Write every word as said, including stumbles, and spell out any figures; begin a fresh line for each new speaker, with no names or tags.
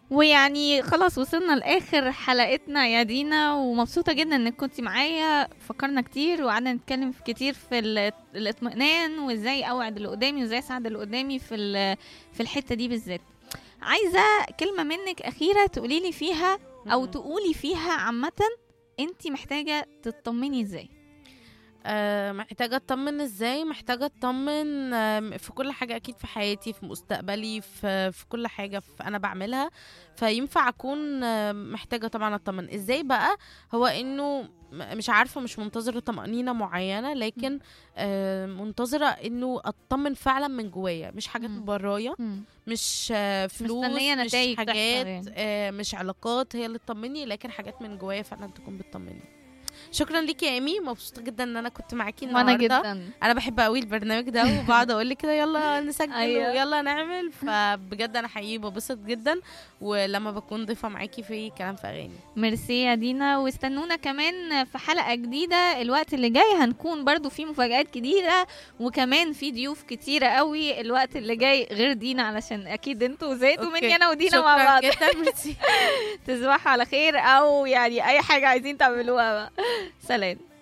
ويعني خلاص وصلنا لاخر حلقتنا يا دينا، ومبسوطه جدا انك كنتي معايا. فكرنا كتير وقعدنا نتكلم في كتير في ال- الاطمئنان، وازاي اوعد اللي قدامي، وازاي اساعد اللي قدامي في ال- في الحته دي بالذات. عايزه كلمه منك اخيره تقولي لي فيها، او
مم.
تقولي فيها عامه، انتي محتاجه تطمني ازاي؟
آه، محتاجة اطمن ازاي؟ محتاجة اطمن آم، في كل حاجة اكيد، في حياتي، في مستقبلي، في في كل حاجة في انا بعملها. فينفع اكون آم، محتاجة طبعا اطمن ازاي بقى. هو انه م- مش عارفة، مش منتظرة طمأنينة معينة، لكن آه، منتظرة انه اطمن فعلا من جوايا، مش حاجات من
مم.
برايا،
مم.
مش آه،
مش مستنيه
فلوس، مش
نتائج تحصل
حاجات،
يعني.
آه، مش علاقات هي اللي تطمني، لكن حاجات من جوايا فعلا تكون بتطمني. شكرا ليكي يا ايمي، مبسوطه جدا ان انا كنت معاكي
وانا
النهارده.
جدا.
انا بحب قوي البرنامج ده، وبقعد اقول لك كده يلا نسجل
ايوه.
ويلا نعمل، فبجد انا حقيقي ببسط جدا ولما بكون ضيفه معاكي في كلام في اغاني.
ميرسي يا دينا، واستنونا كمان في حلقة جديدة الوقت اللي جاي. هنكون برضو في مفاجآت جديدة، وكمان في ضيوف كتيرة قوي الوقت اللي جاي غير دينا، علشان اكيد انتوا زهقتوا مني
اوكي،
انا ودينا مع
شكرا
بعض.
جدا، ميرسي.
تصبحوا على خير، او يعني اي حاجة عايزين تعملوها بقى. سلام.